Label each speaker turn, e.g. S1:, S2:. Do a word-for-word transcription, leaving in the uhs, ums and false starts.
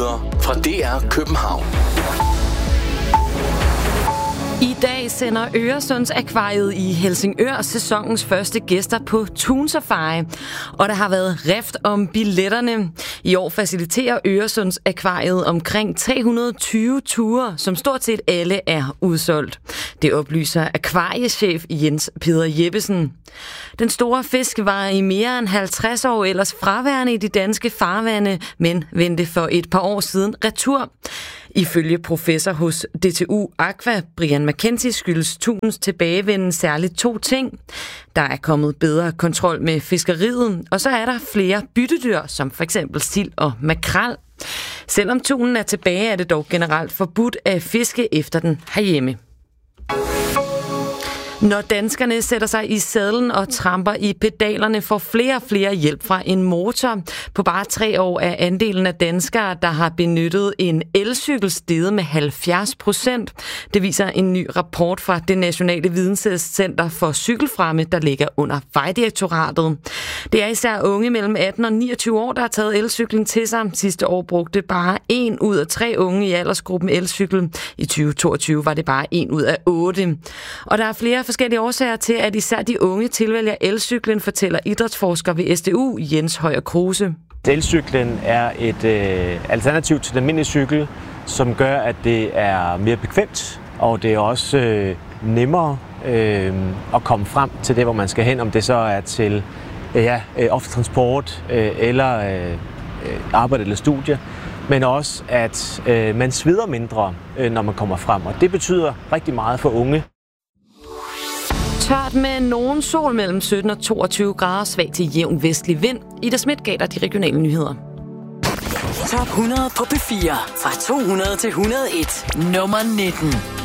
S1: Nyheder fra D R København.
S2: I dag sender Øresundsakvariet i Helsingør sæsonens første gæster på Thun-safari, og der har været rift om billetterne. I år faciliterer Øresundsakvariet omkring tre hundrede og tyve ture, som stort set alle er udsolgt. Det oplyser akvariechef Jens Peder Jeppesen. Den store fisk var i mere end halvtreds år ellers fraværende i de danske farvande, men vendte for et par år siden retur. Ifølge professor hos D T U Aqua, Brian McKenzie, skyldes tunens tilbagevenden særligt to ting. Der er kommet bedre kontrol med fiskeriet, og så er der flere byttedyr, som for eksempel sild og makrel. Selvom tunen er tilbage, er det dog generelt forbudt at fiske efter den herhjemme. Når danskerne sætter sig i sadlen og tramper i pedalerne, får flere og flere hjælp fra en motor. På bare tre år er andelen af danskere, der har benyttet en elcykel, steget med halvfjerds procent. Det viser en ny rapport fra det Nationale Videnscenter for Cykelfremme, der ligger under Vejdirektoratet. Det er især unge mellem atten og niogtyve år, der har taget elcyklen til sig. Sidste år brugte bare en ud af tre unge i aldersgruppen elcykel. I tyve toogtyve var det bare en ud af otte. Og der er flere forskellige årsager til, at især de unge tilvælger elcyklen, fortæller idrætsforsker ved S D U Jens Højer Kruse.
S3: Elcyklen er et øh, alternativ til den almindelige cykel, som gør, at det er mere bekvemt, og det er også øh, nemmere øh, at komme frem til det, hvor man skal hen, om det så er til øh, ja, øh, offentlig transport øh, eller øh, arbejde eller studie, men også, at øh, man sveder mindre, øh, når man kommer frem, og det betyder rigtig meget for unge.
S2: Tørt med nogen sol mellem sytten og toogtyve grader, svag til jævn vestlig vind. Ida Schmidt gav dig de regionale nyheder.
S4: Top hundrede på P fire. Fra to hundrede til et hundrede og en. Nummer nitten.